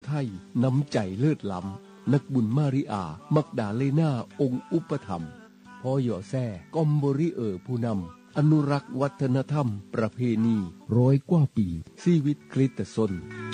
ไทยน้ำใจเลิศล้ำนักบุญมาริอามักดาเลนาองค์อุปถัมภ์พ่อหย่อแซ่กอมบริผู้นำอนุรักษ์วัฒนธรรมประเพณี100 กว่าปีชีวิตคริสตชน